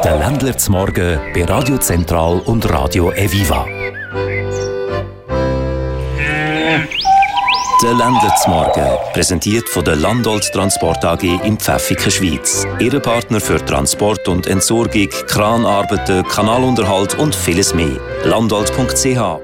Der Ländler zum Morgen bei Radio Zentral und Radio Eviva. Der Ländler zum Morgen, präsentiert von der Landolt Transport AG in Pfäffiken, Schweiz. Ihre Partner für Transport und Entsorgung, Kranarbeiten, Kanalunterhalt und vieles mehr. Landolt.ch.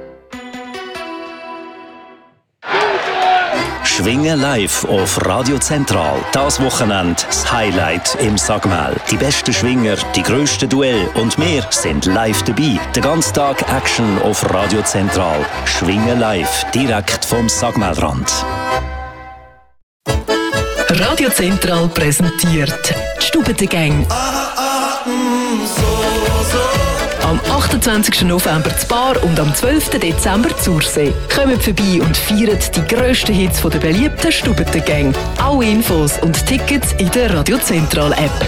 Schwingen live auf Radio Zentral. Das Wochenende das Highlight im Sagmel. Die besten Schwinger, die grössten Duelle und wir sind live dabei. Den ganzen Tag Action auf Radio Zentral. Schwingen live, direkt vom Sagmelrand. Radio Zentral präsentiert die Stubentengang. Am 28. November zu Bar und am 12. Dezember zu Ursee. Kommt vorbei und feiert die grössten Hits der beliebten Stubentengang. Alle Infos und Tickets in der Radio Zentral App.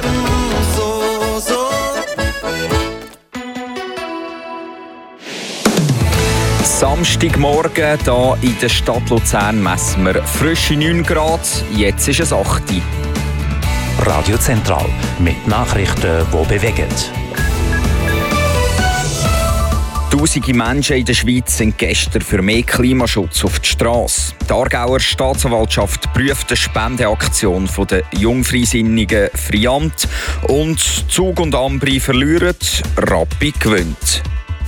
Samstagmorgen hier in der Stadt Luzern messen wir frische 9 Grad, jetzt ist es 8. Radio Zentral mit Nachrichten, die bewegen. Tausende Menschen in der Schweiz sind gestern für mehr Klimaschutz auf die Strasse. Die Aargauer Staatsanwaltschaft prüft eine Spendeaktion der Jungfreisinnigen Friant und Zug und Ambri verlieren, Rappi gewinnt.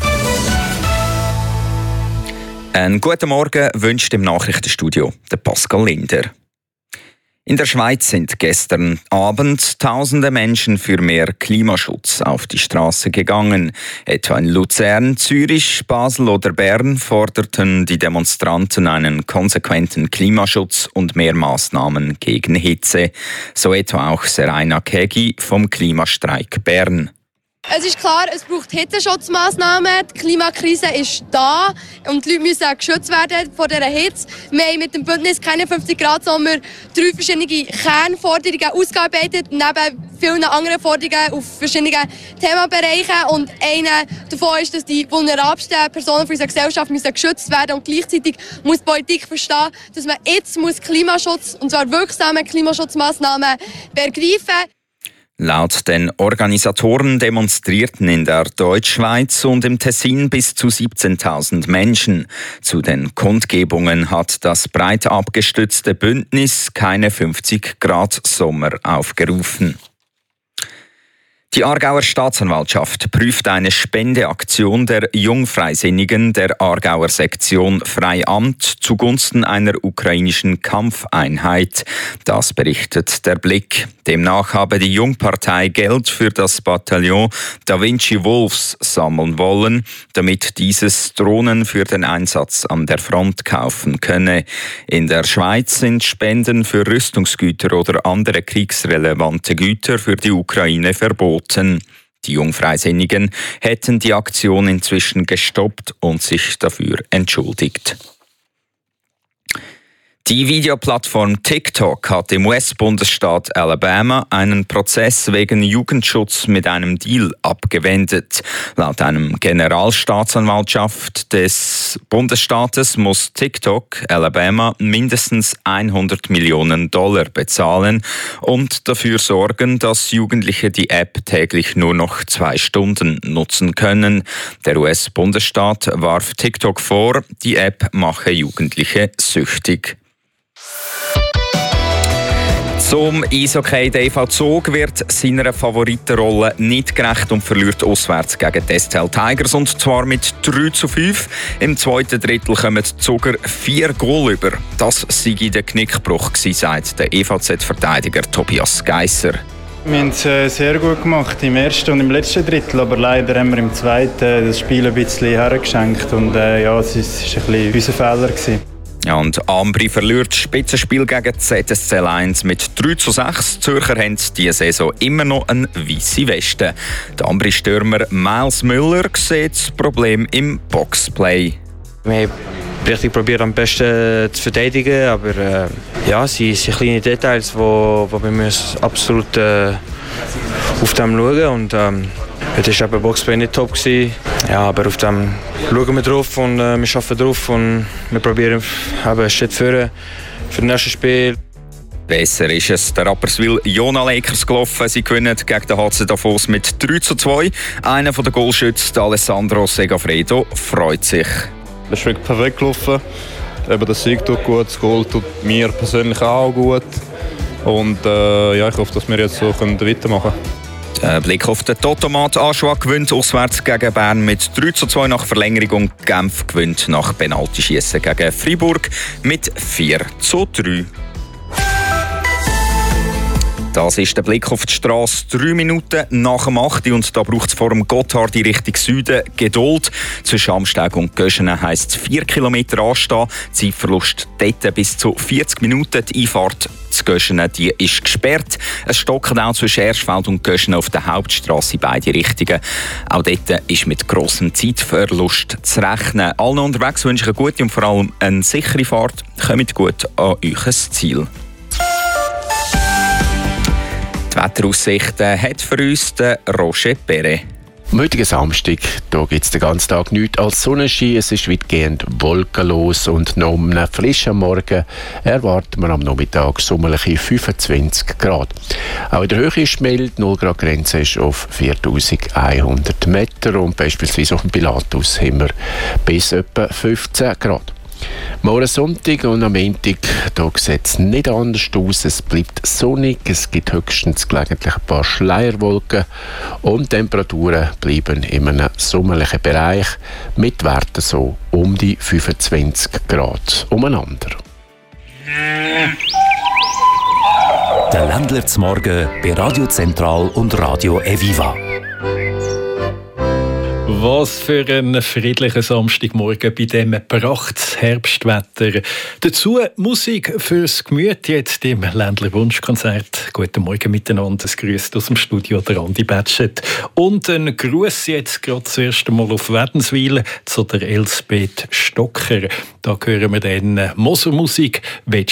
Einen guten Morgen wünscht im Nachrichtenstudio der Pascal Linder. In der Schweiz sind gestern Abend tausende Menschen für mehr Klimaschutz auf die Straße gegangen. Etwa in Luzern, Zürich, Basel oder Bern forderten die Demonstranten einen konsequenten Klimaschutz und mehr Massnahmen gegen Hitze. So etwa auch Seraina Kegi vom Klimastreik Bern. Es ist klar, es braucht Hitzeschutzmaßnahmen. Die Klimakrise ist da und die Leute müssen auch geschützt werden vor dieser Hitze. Wir haben mit dem Bündnis «Keine 50 Grad Sommer» 3 verschiedene Kernforderungen ausgearbeitet, neben vielen anderen Forderungen auf verschiedenen Themenbereichen. Und eine davon ist, dass die vulnerabelsten Personen unserer Gesellschaft geschützt werden müssen. Und gleichzeitig muss die Politik verstehen, dass man jetzt Klimaschutz, und zwar wirksame Klimaschutzmaßnahmen, ergreifen muss. Laut den Organisatoren demonstrierten in der Deutschschweiz und im Tessin bis zu 17.000 Menschen. Zu den Kundgebungen hat das breit abgestützte Bündnis «Keine 50 Grad Sommer» aufgerufen. Die Aargauer Staatsanwaltschaft prüft eine Spendeaktion der Jungfreisinnigen der Aargauer Sektion Freiamt zugunsten einer ukrainischen Kampfeinheit. Das berichtet der Blick. Demnach habe die Jungpartei Geld für das Bataillon Da Vinci Wolves sammeln wollen, damit dieses Drohnen für den Einsatz an der Front kaufen könne. In der Schweiz sind Spenden für Rüstungsgüter oder andere kriegsrelevante Güter für die Ukraine verboten. Die Jungfreisinnigen hätten die Aktion inzwischen gestoppt und sich dafür entschuldigt. Die Videoplattform TikTok hat im US-Bundesstaat Alabama einen Prozess wegen Jugendschutz mit einem Deal abgewendet. Laut einem Generalstaatsanwaltschaft des Bundesstaates muss TikTok Alabama mindestens $100 Millionen bezahlen und dafür sorgen, dass Jugendliche die App täglich nur noch 2 Stunden nutzen können. Der US-Bundesstaat warf TikTok vor, die App mache Jugendliche süchtig. Zum Eishockey. Der EV Zug wird seiner Favoritenrolle nicht gerecht und verliert auswärts gegen die STL Tigers, und zwar mit 3:5. Im zweiten Drittel kommen die Zuger 4 Goal über. Das sei der Knickbruch gewesen, sagt der EVZ-Verteidiger Tobias Geisser. Wir haben es sehr gut gemacht im ersten und im letzten Drittel, aber leider haben wir im zweiten das Spiel ein bisschen hergeschenkt und es war ein bisschen unser Fehler gewesen. Ja, und Ambri verliert das Spitzenspiel gegen ZSC 1 mit 3:6. Die Zürcher haben diese Saison immer noch eine weisse Weste. Der Ambri-Stürmer Miles Müller sieht das Problem im Boxplay. Wir haben richtig probiert, am besten zu verteidigen, aber es sind kleine Details, wo wir absolut auf dem schauen und das war eben Boxplay nicht top gewesen. Ja, aber auf dem schauen wir drauf und wir arbeiten drauf und wir probieren einen Schritt für das nächste Spiel. Besser ist es der Rapperswil Jona Lakers gelaufen. Sie gewinnen gegen den HC Davos mit 3:2. Einer der Goalschützen, Alessandro Segafredo, freut sich. Es ist wirklich perfekt gelaufen. Eben der Sieg tut gut, das Goal tut mir persönlich auch gut. Und ich hoffe, dass wir jetzt so weitermachen können. Der Blick auf den Totomat. Aschua gewinnt auswärts gegen Bern mit 3:2 nach Verlängerung. Genf gewinnt nach Penaltyschiessen gegen Freiburg mit 4:3. Das ist der Blick auf die Straße 3 Minuten nach dem 8. Und da braucht es vor dem Gotthard in Richtung Süden Geduld. Zwischen Amsteg und Göschenen heisst es 4 Kilometer anstehen. Zeitverlust dort bis zu 40 Minuten. Die Einfahrt zu Göschenen die ist gesperrt. Es stockt auch zwischen Erschfeld und Göschenen auf der Hauptstrasse in beide Richtungen. Auch dort ist mit grossem Zeitverlust zu rechnen. Allen unterwegs wünsche ich eine gute und vor allem eine sichere Fahrt. Kommt gut an euer Ziel. Die Wetteraussichten hat für uns der Roger Perret. Am heutigen Samstag gibt es den ganzen Tag nichts als Sonnenschein. Es ist weitgehend wolkenlos und noch um einen frischen Morgen erwarten wir am Nachmittag sommerliche 25 Grad. Auch in der Höhe ist mild, 0 Grad Grenze ist auf 4100 Meter und beispielsweise auf dem Pilatus haben wir bis etwa 15 Grad. Morgen Sonntag und am Montag sieht es nicht anders aus. Es bleibt sonnig, es gibt höchstens gelegentlich ein paar Schleierwolken und die Temperaturen bleiben in einem sommerlichen Bereich mit Werten so um die 25 Grad umeinander. Der Ländler zum Morgen bei Radio Zentral und Radio Eviva. Was für ein friedlicher Samstagmorgen bei diesem Prachtherbstwetter. Dazu Musik fürs Gemüt jetzt im Ländler Wunschkonzert. Guten Morgen miteinander, es grüßt aus dem Studio der Andi Batschet. Und ein Gruß jetzt gerade das erste Mal auf Wädenswil zu der Elsbeth Stocker. Da hören wir dann Mosermusik.